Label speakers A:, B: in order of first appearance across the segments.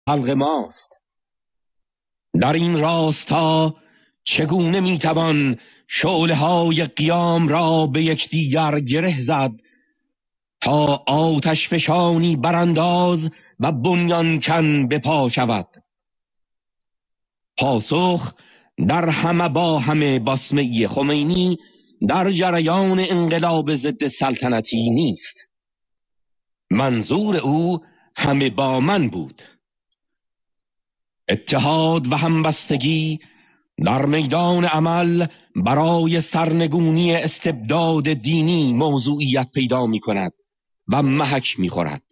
A: خلق ماست. در این راستا چگونه میتوان شعله‌های قیام را به یکدیگر گره زد تا آتش فشانی برانداز و بنیان کن به پا شود؟ پاسخ در همه با همه بسمه خمینی در جریان انقلاب ضد سلطنتی نیست. منظور او همه با من بود. اتحاد و همبستگی در میدان عمل برای سرنگونی استبداد دینی موضوعیت پیدا می کند و محک می خورد.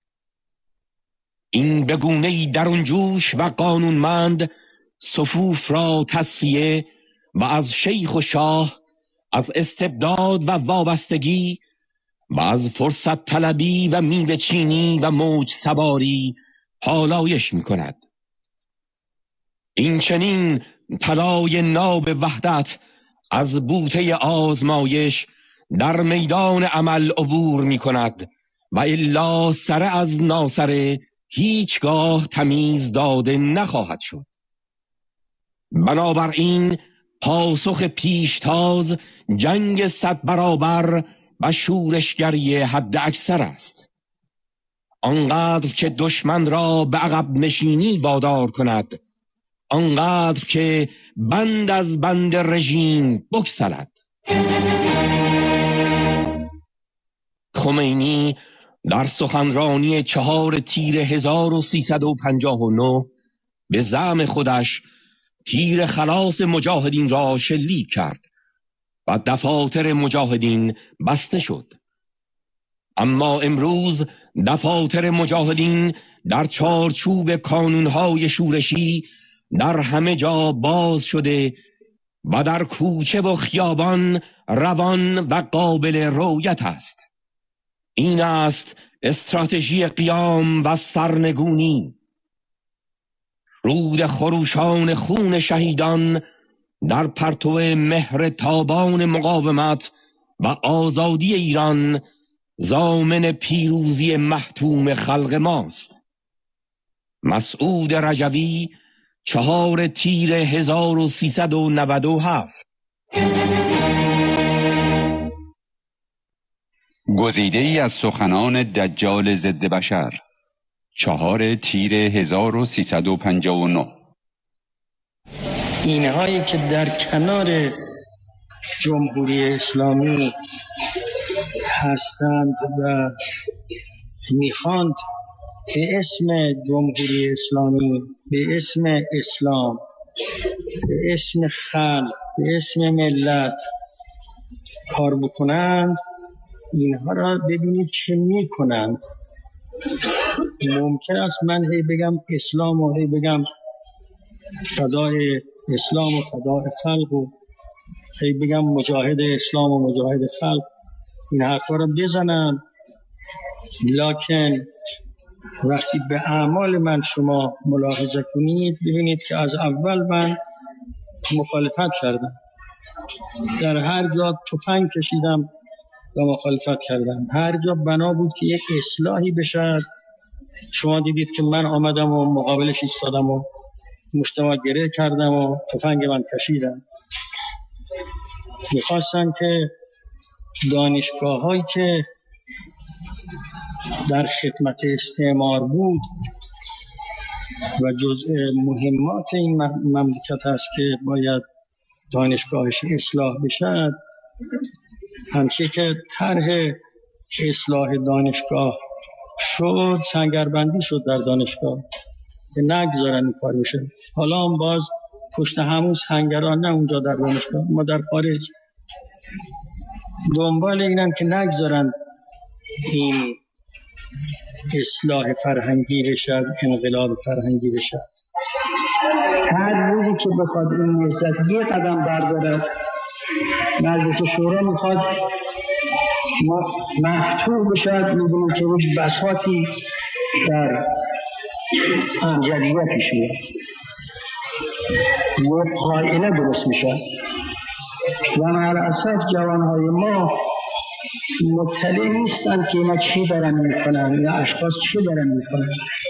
A: این به گونه‌ای درونجوش و قانونمند صفوف را تصفیه و از شیخ و شاه، از استبداد و وابستگی و از فرصت طلبی و میوه چینی و موج سواری پالایش می کند. این چنین طلای ناب وحدت از بوته آزمایش در میدان عمل عبور می کند و الا سره از ناسره هیچگاه تمیز داده نخواهد شد. بنابراین پاسخ پیشتاز جنگ 100 برابر و شورشگری حد اکثر است. آنقدر که دشمن را به عقب نشینی وادار کند، آنقدر که بند از بند رژیم بگسلد. خمینی در سخنرانی 4 تیر 1359 به زعم خودش تیر خلاص مجاهدین را شلیک کرد و دفاتر مجاهدین بسته شد. اما امروز دفاتر مجاهدین در چارچوب کانونهای شورشی در همه جا باز شده و در کوچه و خیابان روان و قابل رویت است. این است استراتژی قیام و سرنگونی. رود خروشان خون شهیدان در پرتو مهر تابان مقاومت و آزادی ایران ضامن پیروزی محتوم خلق ماست. مسعود رجوی 4 تیر 1397.
B: گزیده ای از سخنان دجال ضد بشر 4 تیر 1359.
C: اینهایی که در کنار جمهوری اسلامی هستند و میخواند به اسم جمهوری اسلامی، به اسم اسلام، به اسم خلق، به اسم ملت کار بکنند، اینها را ببینید چه میکنند. ممکن است من هی بگم اسلام و هی بگم فدای اسلام و فدای خلق و هی بگم مجاهد اسلام و مجاهد خلق، این حرفا را بزنم، لکن وقتی به اعمال من شما ملاحظه کنید ببینید که از اول من مخالفت کردم، در هر جا تفنگ کشیدم و مخالفت کردم، هر جا بنا بود که یک اصلاحی بشه. شما دیدید که من آمدم و مقابلش ایستادم و مشتما گره کردم و تفنگ من کشیدم. میخواستم که دانشگاه هایی که در خدمت استعمار بود و جزء مهمات این مملکت هست که باید دانشگاهش اصلاح بشد، همچه که طرح اصلاح دانشگاه شد سنگربندی شد در دانشگاه که نگذارن این کار بشه. حالا هم باز پشت همون سنگران، نه اونجا در دانشگاه، ما در خارج دنبال اینن که نگذارن این اصلاح فرهنگی بشه، انقلاب فرهنگی بشه. هر روزی که بخواد این نهضت یه قدم بردارد، مجلس شورا میخواد مفتوح بشد، میبینیم که روش بساطی در انجلیه پیش میاد، یه قائله درست میشه و معلاسف جوانهای ما مطلع نیستن که اینا چی دارن میکنن یا اشخاص چی دارن میکنن.